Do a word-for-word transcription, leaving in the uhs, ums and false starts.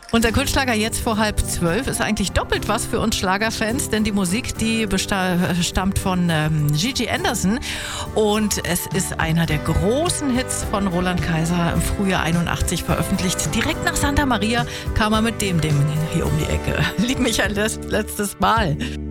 Unser Kultschlager jetzt vor halb zwölf ist eigentlich doppelt was für uns Schlagerfans, denn die Musik, die besta- stammt von ähm, Gigi Anderson und es ist einer der großen Hits von Roland Kaiser im Frühjahr einundachtzig veröffentlicht. Direkt nach Santa Maria kam er mit dem Ding hier um die Ecke. Lieb mich ein letztes Mal.